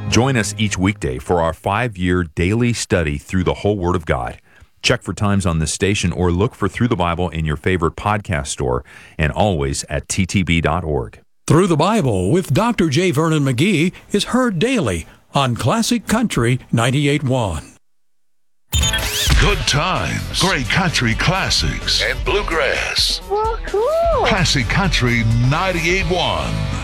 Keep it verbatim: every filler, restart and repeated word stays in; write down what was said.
Join us each weekday for our five-year daily study through the whole Word of God. Check for times on this station or look for Through the Bible in your favorite podcast store and always at t t b dot org. Through the Bible with Doctor J. Vernon McGee is heard daily on Classic Country ninety-eight point one. Good times, great country classics, and bluegrass. Well, cool. Classic Country ninety-eight point one.